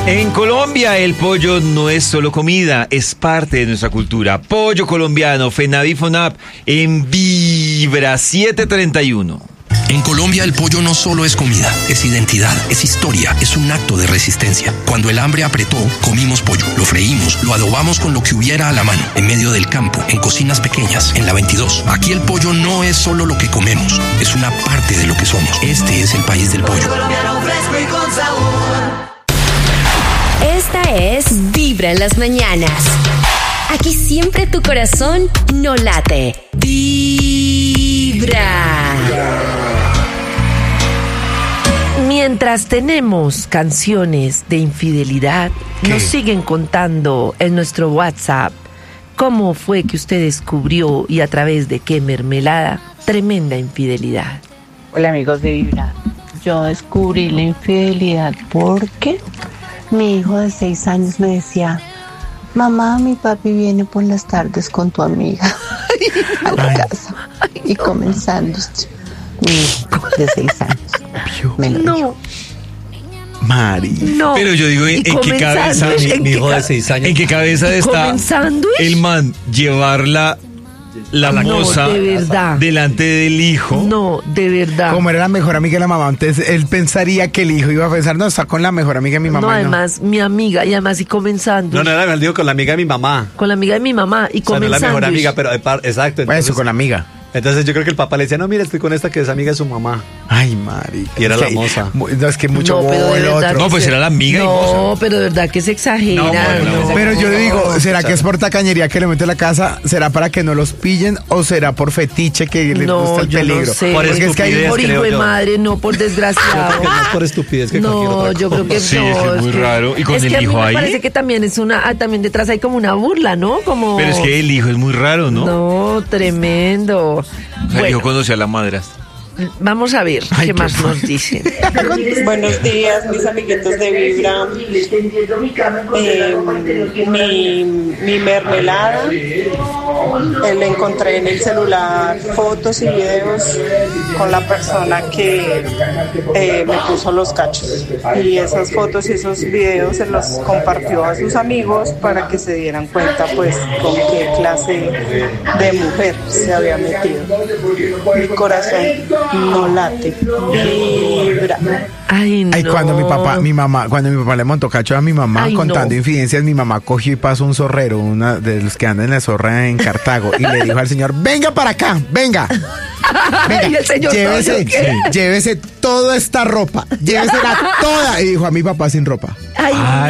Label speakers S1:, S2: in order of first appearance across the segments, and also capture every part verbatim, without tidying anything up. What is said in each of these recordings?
S1: En Colombia el pollo no es solo comida, es parte de nuestra cultura. Pollo colombiano, FENAVI FONAP, en Vibra siete treinta y uno.
S2: En Colombia el pollo no solo es comida, es identidad, es historia, es un acto de resistencia. Cuando el hambre apretó, comimos pollo, lo freímos, lo adobamos con lo que hubiera a la mano, en medio del campo, en cocinas pequeñas, en la veintidós. Aquí el pollo no es solo lo que comemos, es una parte de lo que somos. Este es el país del pollo.
S3: Esta es Vibra en las mañanas. Aquí siempre tu corazón no late. Vibra.
S4: Mientras tenemos canciones de infidelidad, ¿qué? Nos siguen contando en nuestro WhatsApp cómo fue que usted descubrió y a través de qué mermelada tremenda infidelidad.
S5: Hola amigos de Vibra, yo descubrí la infidelidad porque mi hijo de seis años me decía: mamá, mi papi viene por las tardes con tu amiga a la Ay. casa. Y comenzando mi hijo de seis años me lo
S4: no.
S5: dijo.
S1: Mari.
S4: No.
S1: Pero yo digo, ¿en, ¿en qué cabeza?
S4: ¿En
S1: Mi
S4: qué
S1: hijo de seis años. ¿En qué cabeza está el man llevarla la
S4: no,
S1: moza
S4: de verdad.
S1: delante del hijo?
S4: No, de verdad.
S6: Como era la mejor amiga de la mamá, entonces él pensaría que el hijo iba a pensar, no, está con la mejor amiga de mi mamá.
S4: No, además, no. mi amiga, y además y comenzando.
S7: No, no, no, digo con la amiga de mi mamá.
S4: Con la amiga de mi mamá y comenzando. O sea, no
S7: la mejor amiga, pero exacto.
S6: Entonces, eso, con la amiga.
S7: Entonces yo creo que el papá le decía, no, mira, estoy con esta que es amiga de su mamá.
S6: Ay, marica.
S7: Y era
S6: es
S7: la
S6: que,
S7: moza.
S6: No, es que mucho
S4: no, pero
S6: el otro.
S1: No, pues
S4: se...
S1: era la amiga
S4: no,
S1: y moza.
S4: No, pero de verdad que se exagera. No,
S6: no, no. Pero yo le digo, ¿será que es por tacañería que le mete a la casa? ¿Será para que no los pillen? ¿O será por fetiche que les
S4: no,
S6: gusta el
S4: yo
S6: peligro?
S4: No sé.
S7: Por
S4: Porque
S7: es que hay
S4: por hijo de madre, no por desgraciado.
S7: No es por estupidez que
S4: no,
S7: cualquier otra cosa.
S4: Yo creo que
S1: sí,
S4: no,
S1: es, que es muy
S4: que,
S1: raro. Y con
S4: es
S1: el
S4: que
S1: hijo
S4: a mí me
S1: ahí.
S4: parece que también es una, ah, también detrás hay como una burla, ¿no? Como.
S1: Pero es que el hijo es muy raro, ¿no?
S4: No, tremendo.
S1: O sea,
S4: bueno,
S1: el hijo conoció a la madrastra.
S4: Vamos a ver
S6: Ay,
S4: qué más
S6: favor.
S4: nos dicen.
S8: Buenos días, mis amiguitos de Vibra. Eh, mi, mi mermelada, eh, le encontré en el celular fotos y videos con la persona que eh, me puso los cachos. Y esas fotos y esos videos se los compartió a sus amigos para que se dieran cuenta, pues, con qué clase de mujer se había metido. Mi corazón no late, vibra.
S4: Ay, no.
S6: Ay, cuando mi papá, mi mamá, cuando mi papá le montó cacho a mi mamá
S4: Ay,
S6: contando
S4: no.
S6: infidencias, mi mamá cogió y pasó un zorrero, una de los que andan en la zorra en Cartago, y le dijo al señor, venga para acá, venga. Venga,
S4: y el señor
S6: llévese,
S4: ¿qué?
S6: llévese toda esta ropa, llévesela toda. Y dijo a mi papá sin ropa.
S4: Ay,
S1: Ay,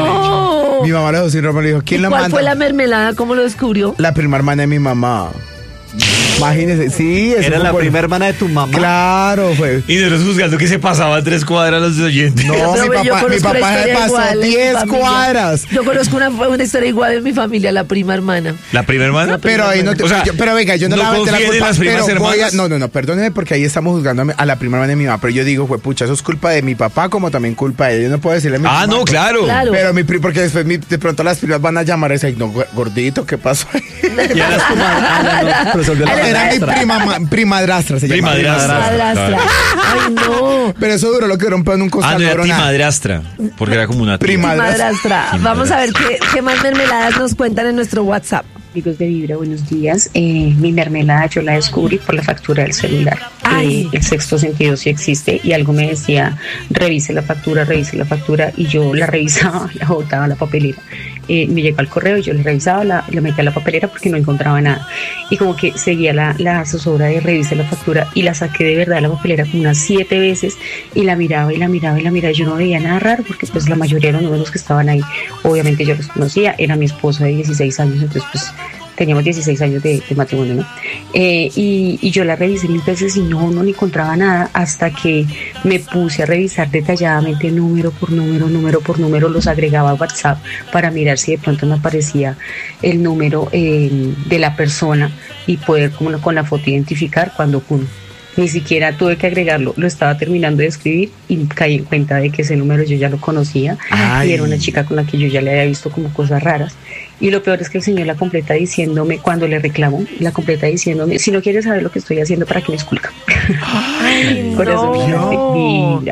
S4: no.
S6: Mi mamá le dejó sin ropa, le dijo, ¿quién
S4: ¿Y
S6: la
S4: cuál
S6: manda?
S4: fue la mermelada? ¿Cómo lo descubrió?
S6: La prima hermana de mi mamá. Imagínese, sí. Eso
S7: Era
S6: fue
S7: la
S6: por...
S7: primera hermana de tu mamá.
S6: Claro, fue.
S1: Y nosotros juzgando que se pasaba tres cuadras los oyentes.
S6: No,
S4: Pero
S6: mi
S4: yo
S6: papá, mi
S4: conozco la
S6: papá se
S4: historia
S6: pasó
S4: igual en mi
S6: diez
S4: familia.
S6: cuadras.
S4: Yo conozco una, una historia igual en mi familia, la prima hermana.
S1: ¿La prima hermana?
S6: Pero ahí no te,
S1: O sea,
S6: yo- pero venga, yo no,
S1: no
S6: le voy a meter la
S1: confíen en
S6: culpa,
S1: las primas
S6: pero voy a,
S1: hermanas.
S6: no, no, no, perdóneme porque ahí estamos juzgando a, mi- a la prima hermana de mi mamá, pero yo digo, fue pucha, eso es culpa de mi papá como también culpa de ella. Yo no puedo decirle a mi
S1: Ah,
S6: mamá,
S1: no, claro.
S4: Claro.
S6: Pero mi pri- porque después mi- de pronto las primas van a llamar a ese, no, gordito, ¿qué pasó ahí?
S7: Y eras tu madre. Ah, no, no, pero se olvidó la
S6: Era mi
S7: madrastra.
S6: prima, ma- primadrastra, se llama.
S1: Primadrastra.
S4: Madrastra. Ay, no.
S6: Pero eso duró lo que duró un pedo en un
S1: Ah,
S6: costal.
S1: no,
S6: no
S1: era
S6: duró
S1: ti
S6: nada.
S1: madrastra. Porque era como una tía.
S6: Prima-
S4: Madrastra.
S1: Sí,
S4: Vamos a ver
S1: madrastra.
S4: qué, qué más mermeladas nos cuentan en nuestro WhatsApp.
S9: Amigos de Vibra, buenos días. Eh, mi mermelada yo la descubrí por la factura del celular.
S4: Ay.
S9: Eh, el sexto sentido sí existe y algo me decía, revise la factura, revise la factura, y yo la revisaba, la botaba a la papelera. Eh, me llegó al correo y yo la revisaba, la, la metía a la papelera porque no encontraba nada. Y como que seguía la, la zozobra de revise la factura y la saqué de verdad de la papelera como unas siete veces y la miraba y la miraba y la miraba. Yo no veía nada raro porque pues la mayoría de los números que estaban ahí, obviamente yo los conocía, era mi esposo de dieciséis años, entonces pues teníamos dieciséis años de, de matrimonio, ¿no? Eh, y, y yo la revisé mil veces y no, no encontraba nada hasta que me puse a revisar detalladamente número por número, número por número, los agregaba a WhatsApp para mirar si de pronto me aparecía el número eh, de la persona y poder como con la foto identificar cuando pum. Ni siquiera tuve que agregarlo, lo estaba terminando de escribir y caí en cuenta de que ese número yo ya lo conocía.
S6: Ay.
S9: Y era una chica con la que yo ya le había visto como cosas raras. Y lo peor es que el señor la completa diciéndome, cuando le reclamo, la completa diciéndome, si no quieres saber lo que estoy haciendo, ¿para qué me esculca?
S4: Ay,
S9: Por eso
S4: no.
S9: me Vibra.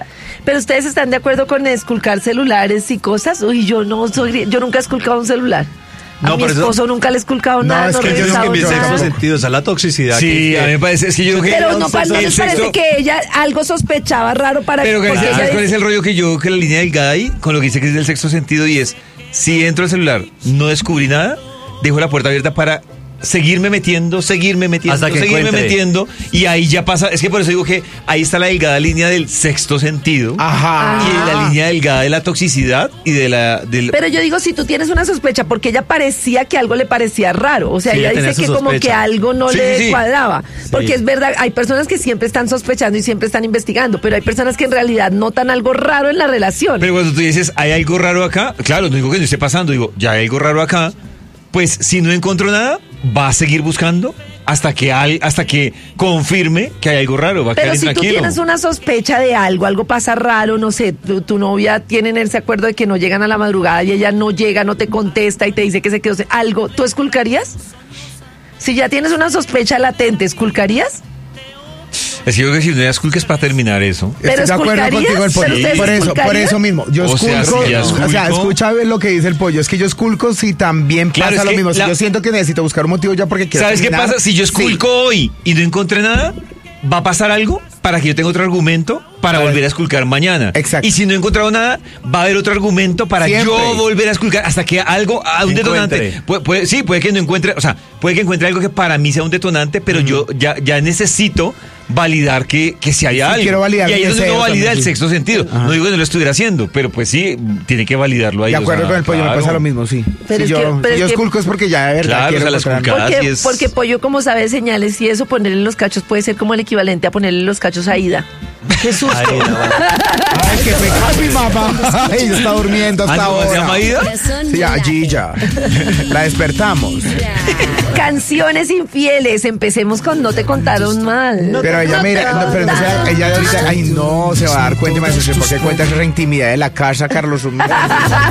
S4: Pero ustedes están de acuerdo con esculcar celulares y cosas. Uy, yo no soy, yo nunca he esculcado un celular. A
S7: No,
S4: mi
S7: pero eso-
S4: esposo nunca le he esculcado
S6: No,
S4: nada,
S6: es
S4: no
S6: que
S4: he
S6: yo
S7: Yo creo
S4: revisado
S7: que mi
S6: yo
S7: sexto
S4: nada.
S6: tampoco.
S7: sentido, o sea, la toxicidad.
S1: Sí,
S7: que-
S1: a mí me parece, es que yo creo que...
S4: Pero no, pa- ¿no
S1: el
S4: les parece
S1: sexto-
S4: que ella algo sospechaba raro para
S1: Pero
S4: porque
S1: ¿sabes
S4: ella
S1: cuál es
S4: decía-
S1: el rollo que yo creo que la línea delgada ahí? Con lo que dice que es del sexto sentido y es, si entro al celular, no descubrí nada, dejo la puerta abierta para seguirme metiendo, seguirme metiendo,
S7: Hasta que
S1: seguirme
S7: encuentre.
S1: metiendo y ahí ya pasa, es que por eso digo que ahí está la delgada línea del sexto sentido
S6: Ajá.
S1: y la línea delgada de la toxicidad y de la... Del,
S4: Pero yo digo, si tú tienes una sospecha, porque ella parecía que algo le parecía raro. O sea,
S7: Sí,
S4: ella
S7: ella tenía
S4: dice que
S7: su
S4: como
S7: sospecha.
S4: que algo no
S1: Sí,
S4: le
S1: sí, sí.
S4: cuadraba. Porque es verdad, hay personas que siempre están sospechando y siempre están investigando, pero hay personas que en realidad notan algo raro en la relación.
S1: Pero cuando tú dices, hay algo raro acá, claro, no digo que no esté pasando, digo, ya hay algo raro acá, pues si no encuentro nada, va a seguir buscando hasta que hay, hasta que confirme que hay algo raro, va a
S4: Pero
S1: quedar
S4: si tú
S1: intranquilo.
S4: tienes una sospecha de algo, algo pasa raro, no sé, tu, tu novia tiene ese acuerdo de que no llegan a la madrugada y ella no llega, no te contesta y te dice que se quedó sin- algo, ¿tú esculcarías? Si ya tienes una sospecha latente, ¿esculcarías?
S1: Es que yo creo que si no esculques para terminar eso.
S4: Pero
S6: Estoy de acuerdo
S4: ¿esculcarías?
S6: contigo, el pollo.
S4: ¿Pero ustedes
S6: Por eso, por
S4: esculcarían?
S6: eso mismo. Yo
S1: O sea,
S6: esculco.
S1: si ya
S6: o sea,
S1: esculco-
S6: escucha lo que dice el pollo. Es que yo esculco si también
S1: Claro,
S6: pasa
S1: es
S6: lo
S1: que
S6: mismo. Si
S1: la-
S6: yo siento que necesito buscar un motivo ya porque quiero.
S1: ¿Sabes qué
S6: terminar,
S1: pasa? Si yo
S6: sí.
S1: esculco hoy y no encontré nada, va a pasar algo para que yo tenga otro argumento para
S6: Para-
S1: volver a esculcar mañana.
S6: Exacto.
S1: Y si no he encontrado nada, va a haber otro argumento para
S6: Siempre.
S1: yo volver a esculcar hasta que algo, a un
S7: Encuentre.
S1: detonante. Puede, puede- sí, puede que no encuentre, o sea, puede que encuentre algo que para mí sea un detonante, pero yo ya, ya necesito validar que, que si hay
S6: Sí,
S1: algo.
S6: quiero validar
S1: y ahí
S6: mi
S1: es donde
S6: deseo
S1: uno valida
S6: también,
S1: el
S6: sí.
S1: sexto sentido. No digo que no lo estuviera haciendo, pero pues sí, tiene que validarlo ahí.
S6: De
S1: o
S6: acuerdo
S1: sea,
S6: con el pollo, me
S1: claro.
S6: pasa lo mismo, sí.
S4: Pero
S6: si
S4: es
S6: yo,
S4: que- pero
S6: si yo
S4: es que-
S6: esculco es porque ya de verdad
S1: Claro,
S6: quiero
S1: o sea, la
S6: encontrar-
S1: esculcada-
S4: Porque,
S1: sí es-
S4: porque Pollo, como sabe de señales y eso, ponerle los cachos puede ser como el equivalente a ponerle los cachos a Ida. ¡Qué susto!
S7: Ay, no, bueno.
S6: Ay, qué pecado, mi mamá. Ay, está durmiendo hasta
S1: Ah, ¿no? ¿Se llama
S6: ahora.
S1: Ida?
S3: Corazón
S6: Sí,
S3: no late.
S6: allí ya. La despertamos.
S4: Canciones infieles. Empecemos con No te contaron mal.
S6: Pero ella, mira, no, pero no sea, ella de ahorita, ay, no, se va a dar cuenta y me va a decir, ¿por qué cuenta esa intimidad de la casa, Carlos?